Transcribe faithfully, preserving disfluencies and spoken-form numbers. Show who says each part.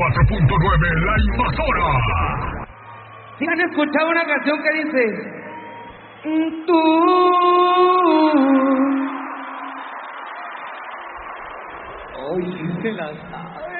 Speaker 1: cuatro punto nueve, La Invasora.
Speaker 2: ¿Sí han escuchado una canción que dice? Tú... Ay, sí se la sabe.